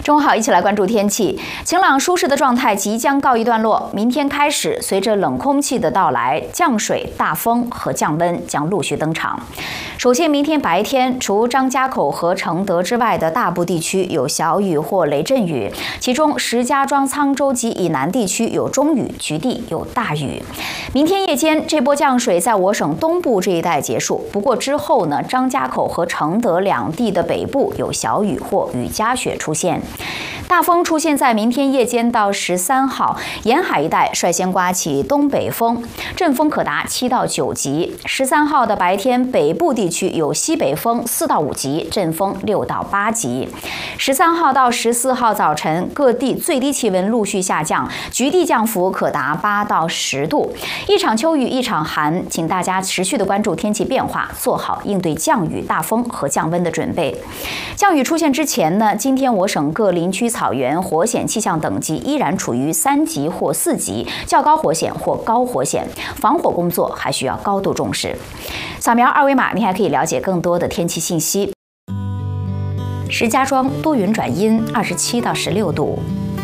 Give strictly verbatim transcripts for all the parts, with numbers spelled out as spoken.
中午好，一起来关注天气。晴朗舒适的状态即将告一段落，明天开始，随着冷空气的到来，降水、大风和降温将陆续登场。首先，明天白天，除张家口和承德之外的大部地区有小雨或雷阵雨，其中石家庄、沧州及以南地区有中雨，局地有大雨。明天夜间，这波降水在我省东部这一带结束，不过之后呢，张家口和承德两地的北部有小雨或雨夹雪出现。大风出现在明天夜间到十三号，沿海一带率先刮起东北风，阵风可达七到九级。十三号的白天，北部地区有西北风四到五级，阵风六到八级。十三号到十四号早晨，各地最低气温陆续下降，局地降幅可达八到十度。一场秋雨一场寒，请大家持续的关注天气变化，做好应对降雨、大风和降温的准备。降雨出现之前呢，今天我省各林区草原火险气象等级依然处于三级或四级，较高火险或高火险，防火工作还需要高度重视。扫描二维码，你还可以了解更多的天气信息。石家庄多云转阴，二十七到十六度；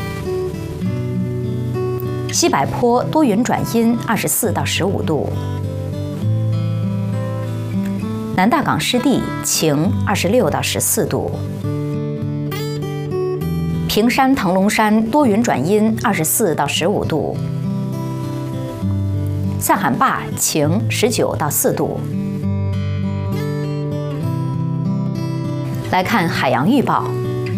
西柏坡多云转阴，二十四到十五度；南大港湿地晴，二十六到十四度；平山腾龙山多云转阴，二十四到十五度；赛罕坝晴，十九到四度。来看海洋预报。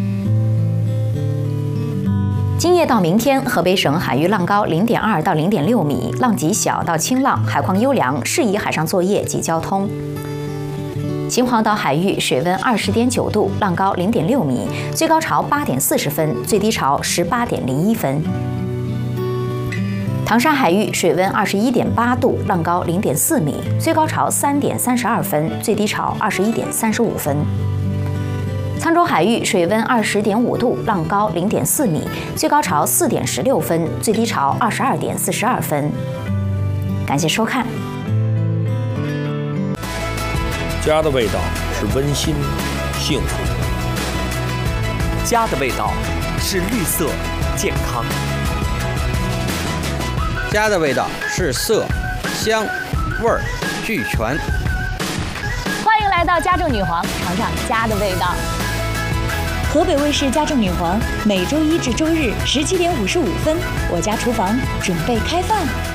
今夜到明天，河北省海域浪高零点二到零点六米，浪级小到轻浪，海况优良，适宜海上作业及交通。秦皇岛海域水温二十点九度，浪高零点六米，最高潮八点四十分，最低潮十八点零一分。唐山海域水温二十一点八度，浪高零点四米，最高潮三点三十二分，最低潮二十一点三十五分。沧州海域水温二十点五度，浪高零点四米，最高潮四点十六分，最低潮二十二点四十二分。感谢收看。 家的味道是温馨、幸福。 家的味道是绿色、健康。 家的味道是色、香、味儿俱全。 欢迎来到家政女皇，尝尝家的味道。 河北卫视家政女皇每周一至周日十七点五十五分，我家厨房准备开饭。